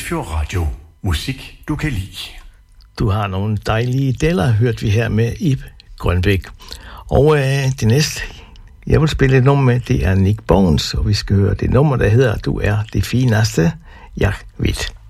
Midtfjord Radio. Musik, du kan lide. Du har nogle dejlige deller, hørte vi her med Ib Grønbæk. Og det næste, jeg vil spille et nummer med, det er Nick Bones, og vi skal høre det nummer, der hedder Du er det fineste, jeg ved.